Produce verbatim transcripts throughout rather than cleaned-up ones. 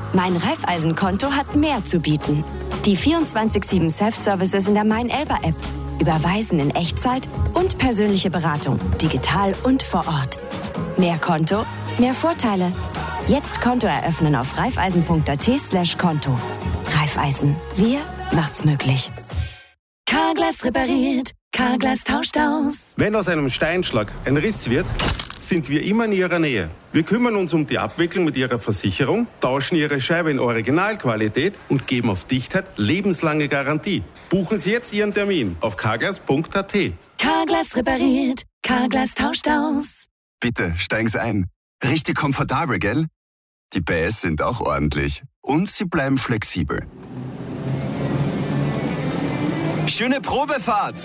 Mein Raiffeisen-Konto hat mehr zu bieten. Die vierundzwanzig sieben Self-Services in der Mein-Elba-App. Überweisen in Echtzeit und persönliche Beratung, digital und vor Ort. Mehr Konto, mehr Vorteile. Jetzt Konto eröffnen auf raiffeisen.at slash Konto. Raiffeisen, wir macht's möglich. Carglass repariert, Carglass tauscht aus. Wenn aus einem Steinschlag ein Riss wird, sind wir immer in Ihrer Nähe. Wir kümmern uns um die Abwicklung mit Ihrer Versicherung, tauschen Ihre Scheibe in Originalqualität und geben auf Dichtheit lebenslange Garantie. Buchen Sie jetzt Ihren Termin auf carglass punkt at. Carglass repariert, Carglass tauscht aus. Bitte, steigen Sie ein. Richtig komfortabel, gell? Die P S sind auch ordentlich. Und sie bleiben flexibel. Schöne Probefahrt!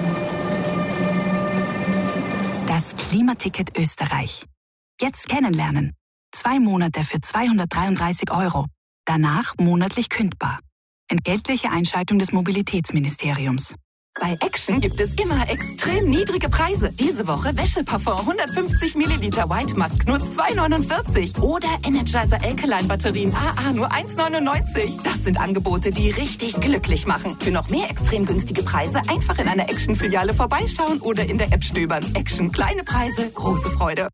Das Klimaticket Österreich. Jetzt kennenlernen. Zwei Monate für zweihundertdreiunddreißig Euro. Danach monatlich kündbar. Entgeltliche Einschaltung des Mobilitätsministeriums. Bei Action gibt es immer extrem niedrige Preise. Diese Woche Wäscheparfum hundertfünfzig Milliliter White Musk nur zwei neunundvierzig. Oder Energizer Alkaline Batterien A A nur eins neunundneunzig. Das sind Angebote, die richtig glücklich machen. Für noch mehr extrem günstige Preise einfach in einer Action-Filiale vorbeischauen oder in der App stöbern. Action, kleine Preise, große Freude.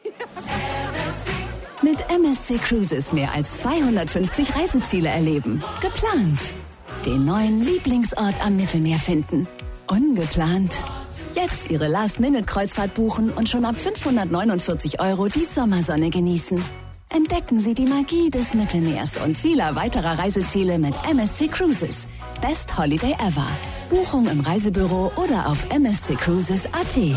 Mit M S C Cruises mehr als zweihundertfünfzig Reiseziele erleben. Geplant. Den neuen Lieblingsort am Mittelmeer finden. Ungeplant. Jetzt Ihre Last-Minute-Kreuzfahrt buchen und schon ab fünfhundertneunundvierzig Euro die Sommersonne genießen. Entdecken Sie die Magie des Mittelmeers und vieler weiterer Reiseziele mit M S C Cruises. Best Holiday ever. Buchung im Reisebüro oder auf m s c cruises punkt a t.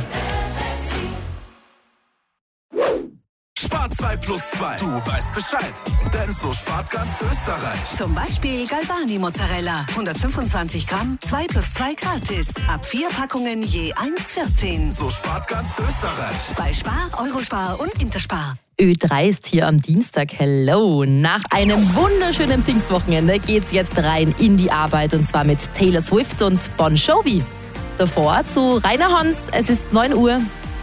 Spart zwei plus zwei. Du weißt Bescheid. Denn so spart ganz Österreich. Zum Beispiel Galbani Mozzarella. hundertfünfundzwanzig Gramm, zwei plus zwei gratis. Ab vier Packungen je eins vierzehn. So spart ganz Österreich. Bei Spar, Eurospar und Interspar. Ö drei ist hier am Dienstag. Hello. Nach einem wunderschönen Pfingstwochenende geht's jetzt rein in die Arbeit. Und zwar mit Taylor Swift und Bon Jovi. Davor zu Rainer Hans. Es ist neun Uhr.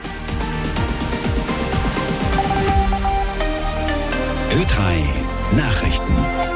Ö drei Nachrichten.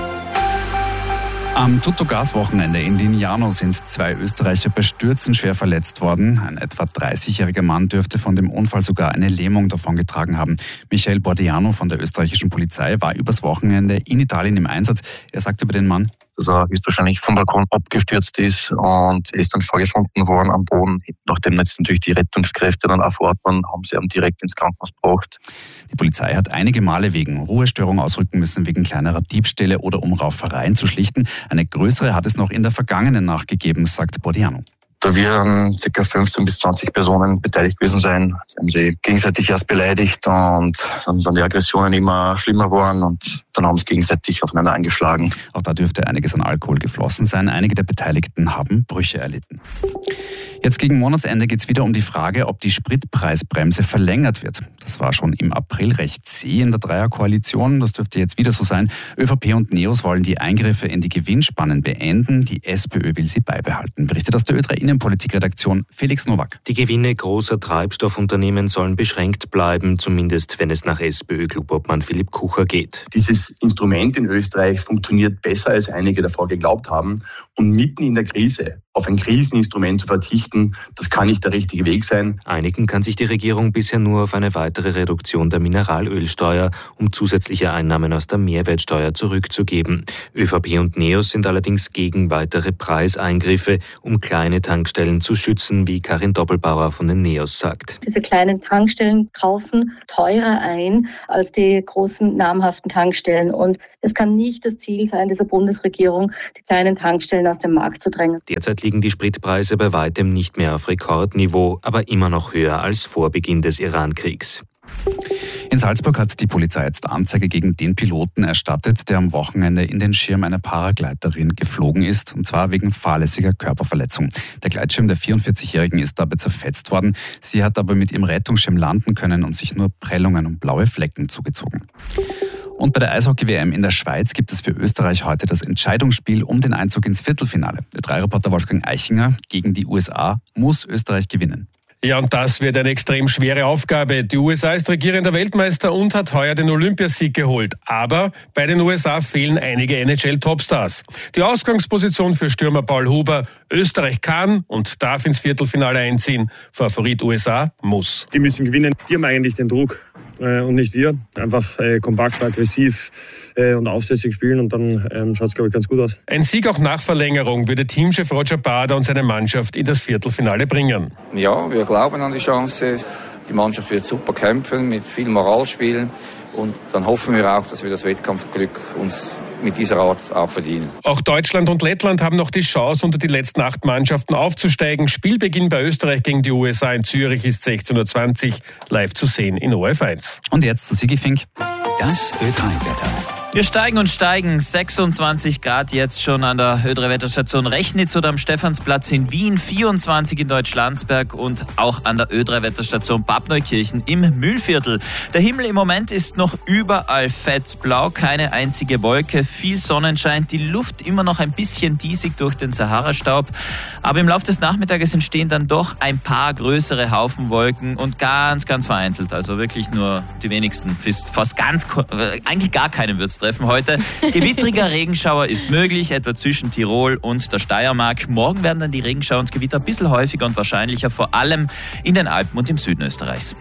Am Tutto-Gas-Wochenende in Lignano sind zwei Österreicher bei Stürzen schwer verletzt worden. Ein etwa dreißigjähriger Mann dürfte von dem Unfall sogar eine Lähmung davongetragen haben. Michael Bordiano von der österreichischen Polizei war übers Wochenende in Italien im Einsatz. Er sagt über den Mann: dass er höchstwahrscheinlich vom Balkon abgestürzt ist und ist dann vorgefunden worden am Boden. Nachdem jetzt natürlich die Rettungskräfte dann auch vor Ort waren, haben sie ihn direkt ins Krankenhaus gebracht. Die Polizei hat einige Male wegen Ruhestörung ausrücken müssen, wegen kleinerer Diebstähle oder um Raufereien zu schlichten. Eine größere hat es noch in der vergangenen Nacht gegeben, sagt Bordiano. Da werden ca. fünfzehn bis zwanzig Personen beteiligt gewesen sein. Sie haben sich gegenseitig erst beleidigt und dann sind die Aggressionen immer schlimmer geworden und dann haben sie gegenseitig aufeinander eingeschlagen. Auch da dürfte einiges an Alkohol geflossen sein. Einige der Beteiligten haben Brüche erlitten. Jetzt gegen Monatsende geht es wieder um die Frage, ob die Spritpreisbremse verlängert wird. Das war schon im April recht zäh in der Dreierkoalition. Das dürfte jetzt wieder so sein. ÖVP und NEOS wollen die Eingriffe in die Gewinnspannen beenden. Die SPÖ will sie beibehalten. Berichtet aus der Ö drei Innenpolitikredaktion Felix Nowak. Die Gewinne großer Treibstoffunternehmen sollen beschränkt bleiben, zumindest wenn es nach SPÖ-Clubobmann Philipp Kucher geht. Dieses Instrument in Österreich funktioniert besser, als einige davor geglaubt haben. Und mitten in der Krise auf ein Kriseninstrument zu verzichten, das kann nicht der richtige Weg sein. Einigen kann sich die Regierung bisher nur auf eine weitere Reduktion der Mineralölsteuer, um zusätzliche Einnahmen aus der Mehrwertsteuer zurückzugeben. ÖVP und NEOS sind allerdings gegen weitere Preiseingriffe, um kleine Tankstellen zu schützen, wie Karin Doppelbauer von den NEOS sagt. Diese kleinen Tankstellen kaufen teurer ein als die großen namhaften Tankstellen. Und es kann nicht das Ziel sein, dieser Bundesregierung, die kleinen Tankstellen aus dem Markt zu drängen. Derzeit liegen die Spritpreise bei weitem nicht mehr auf Rekordniveau, aber immer noch höher als vor Beginn des Iran-Kriegs. In Salzburg hat die Polizei jetzt Anzeige gegen den Piloten erstattet, der am Wochenende in den Schirm einer Paragleiterin geflogen ist, und zwar wegen fahrlässiger Körperverletzung. Der Gleitschirm der vierundvierzigjährigen ist dabei zerfetzt worden. Sie hat aber mit ihrem Rettungsschirm landen können und sich nur Prellungen und blaue Flecken zugezogen. Und bei der Eishockey-W M in der Schweiz gibt es für Österreich heute das Entscheidungsspiel um den Einzug ins Viertelfinale. Der drei Reporter Wolfgang Eichinger: Gegen die U S A muss Österreich gewinnen. Ja, und das wird eine extrem schwere Aufgabe. Die U S A ist regierender Weltmeister und hat heuer den Olympiasieg geholt. Aber bei den U S A fehlen einige N H L-Topstars. Die Ausgangsposition für Stürmer Paul Huber: Österreich kann und darf ins Viertelfinale einziehen. Favorit U S A muss. Die müssen gewinnen. Die haben eigentlich den Druck äh, und nicht wir. Einfach äh, kompakt, aggressiv äh, und aufsässig spielen und dann ähm, schaut es, glaube ich, ganz gut aus. Ein Sieg auch nach Verlängerung würde Teamchef Roger Bader und seine Mannschaft in das Viertelfinale bringen. Ja, wir glauben an die Chance. Die Mannschaft wird super kämpfen, mit viel Moral spielen. Und dann hoffen wir auch, dass wir das Wettkampfglück uns mit dieser Art auch verdienen. Auch Deutschland und Lettland haben noch die Chance, unter die letzten acht Mannschaften aufzusteigen. Spielbeginn bei Österreich gegen die U S A in Zürich ist sechzehn Uhr zwanzig, live zu sehen in O F eins. Und jetzt zu Sigi Fink. Das Ö drei Wetter. Wir steigen und steigen. sechsundzwanzig Grad jetzt schon an der Ö drei Wetterstation Rechnitz oder am Stephansplatz in Wien, vierundzwanzig in Deutschlandsberg und auch an der Ö drei Wetterstation Bad Neukirchen im Mühlviertel. Der Himmel im Moment ist noch überall fettblau, keine einzige Wolke, viel Sonnenschein, die Luft immer noch ein bisschen diesig durch den Sahara-Staub. Aber im Laufe des Nachmittages entstehen dann doch ein paar größere Haufen Wolken und ganz, ganz vereinzelt. Also wirklich nur die wenigsten, fast ganz, eigentlich gar keinen wird's treffen heute. Gewittriger Regenschauer ist möglich, etwa zwischen Tirol und der Steiermark. Morgen werden dann die Regenschauer und Gewitter ein bisschen häufiger und wahrscheinlicher, vor allem in den Alpen und im Süden Österreichs.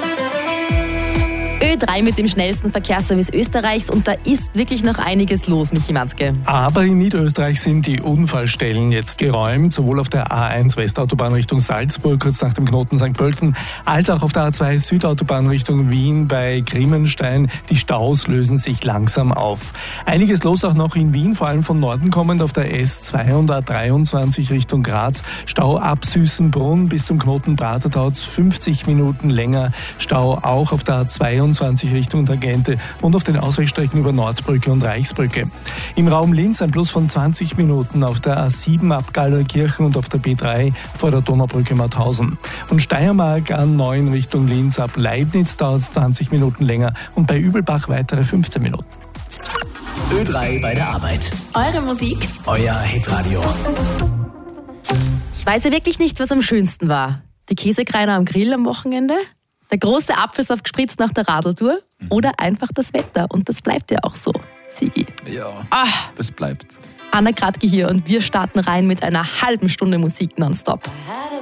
Ö drei mit dem schnellsten Verkehrsservice Österreichs und da ist wirklich noch einiges los, Michi Manske. Aber in Niederösterreich sind die Unfallstellen jetzt geräumt, sowohl auf der A eins Westautobahn Richtung Salzburg, kurz nach dem Knoten Sankt Pölten, als auch auf der A zwei Südautobahn Richtung Wien bei Grimmenstein. Die Staus lösen sich langsam auf. Einiges los auch noch in Wien, vor allem von Norden kommend auf der S zwei und A dreiundzwanzig Richtung Graz. Stau ab Süßenbrunn bis zum Knoten Prater dauert es fünfzig Minuten länger. Stau auch auf der A zweiundzwanzig Richtung Tangente und auf den Ausweichstrecken über Nordbrücke und Reichsbrücke. Im Raum Linz ein Plus von zwanzig Minuten auf der A sieben ab Gallnerkirchen und auf der B drei vor der Donaubrücke Mauthausen. Und Steiermark A neun Richtung Linz ab Leibniz dauert es zwanzig Minuten länger und bei Übelbach weitere fünfzehn Minuten. Ö drei bei der Arbeit. Eure Musik. Euer Hitradio. Ich weiß ja wirklich nicht, was am schönsten war. Die Käsekreiner am Grill am Wochenende? Der große Apfelsaft gespritzt nach der Radeltour oder einfach das Wetter. Und das bleibt ja auch so, Sigi. Ja, ah, das bleibt. Anna Kratke hier und wir starten rein mit einer halben Stunde Musik nonstop. I had a